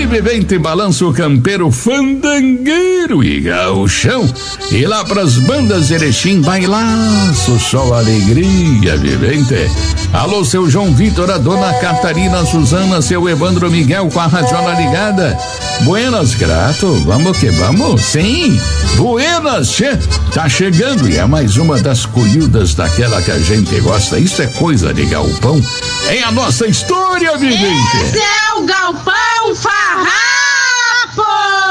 vivente, balanço campeiro, fandangueiro e gauchão. E lá pras bandas Erechim, bailaço, sol, alegria, vivente. Alô, seu João Vitor, a dona Catarina, Suzana, seu Evandro Miguel com a radiola ligada. Buenas, grato, vamos que vamos, sim. Buenas, tá chegando e é mais uma das colhidas daquela que a gente gosta. Isso é coisa de galpão. É a nossa história, vivente. Esse é o Galpão Farrapo!